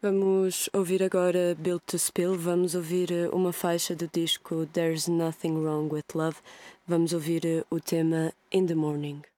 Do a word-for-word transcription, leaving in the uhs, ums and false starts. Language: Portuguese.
Vamos ouvir agora Built to Spill, vamos ouvir eh, uma faixa do disco There's Nothing Wrong with Love, vamos ouvir eh, o tema In the Morning.